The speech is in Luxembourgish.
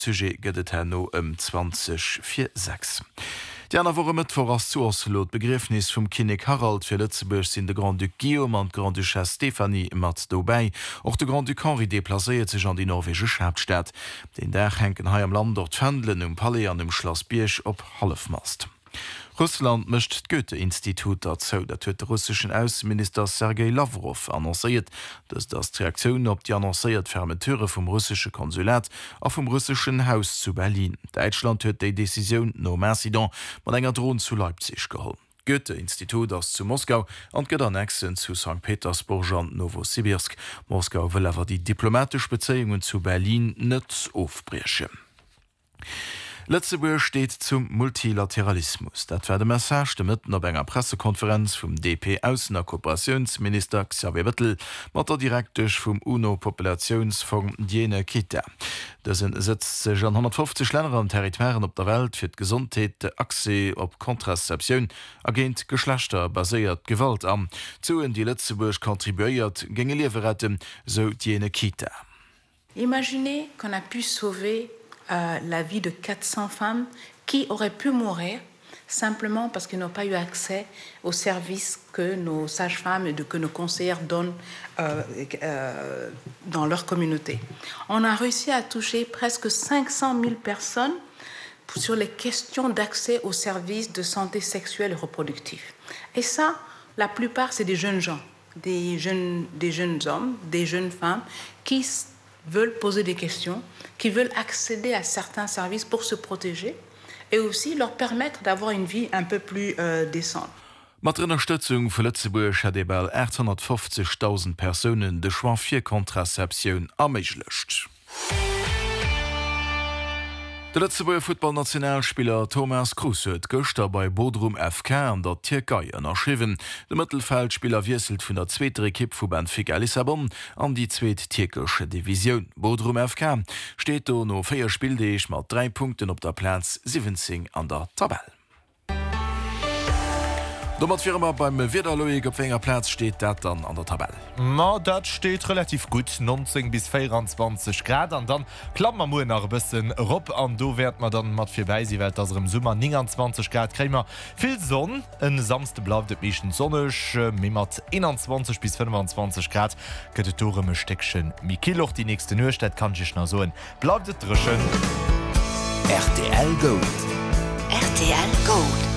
Sujet gëtt no 20:06. Diana worum mit vor as zuslot Begriffnis vum Kinig Harald fir Lützeburg sinn de Grand Duc Guillaume an Grand Duchesse Stephanie mat dobei. Och de Grand Duc Henri déplacéiert sech an die norwegische Hauptstadt. Den Dach henken hai am Land dort Fëndlen Palais an dem Schloss Birch op Halfmast. Russland mischt Goethe-Institut dazu, dat huet der russischen Außenminister Sergei Lavrov annonciert, dass das Reaktion op die annonciert Fermeteure vom russische Konsulat auf vom russischen Haus zu Berlin. Deutschland huet die Decision no Mercidon mat enger Drohung zu Leipzig geholt. Goethe-Institut aus zu Moskau und geht annexen zu St. Petersburg und Novosibirsk. Moskau will aber die diplomatische Beziehungen zu Berlin nicht aufbrechen. Lützeburg steht zum Multilateralismus. Dat war de Message de mitten op enger Pressekonferenz vum DP-Außener Kooperationsminister Xavier Bettel mat der direktech vum UNO-Populationsfonds Diene Kita. Dëssen setzt sech an 150 Länder an Territoiren op der Welt fir d'Gesundheit de Akse op Kontrazeptionun agent Geschlechter baséiert Gewalt an. Zuen die Lützeburg kontribuiert gänge Lieferretten so Diene Kita. Imaginez qu'on a pu sauver la vie de 400 femmes qui auraient pu mourir simplement parce qu'ils n'ont pas eu accès aux services que nos sages-femmes et que nos conseillères donnent dans leur communauté. On a réussi à toucher presque 500 000 personnes sur les questions d'accès aux services de santé sexuelle et reproductive. Et ça, la plupart, c'est des jeunes gens, des jeunes hommes, des jeunes femmes qui veulent poser des questions, qui veulent accéder à certains services pour se protéger et aussi leur permettre d'avoir une vie un peu plus décente. Mat Unterstützung vu Lützeburg hat ebal 850.000 Personen de Schwa 4 Kontrazeptionun améiglöscht. Der Lützeburger Footballnationalspieler Thomas Kruse huet Göster bei Bodrum FK an der Türkei ënnerschriwen. De Mittelfeldspieler wieselt vun der zweite Equipe vu Benfica Lissabon an die zweet türkische Division. Bodrum FK steht do no 4 Spieldeeg mat 3 Punkten op der Platz 17 an der Tabelle. Dommer Firma beim Wiederloig op enger Platz steht dat dann an der Tabelle. Ma dat steht relativ gut 19 bis 24 Grad an dann klammer mo nach bisssen Rob an do werd man dann mat fir bei Welt as im Summer 29 Grad krämer viel Sonn en samste blau de méchen sonnech mé mat 21 bis 25 Grad gëtt Toreme Steckchen Mikiloch die nächste Nustadt kann ich na soen bleibt dreschen. RTL Gold. RTL Gold.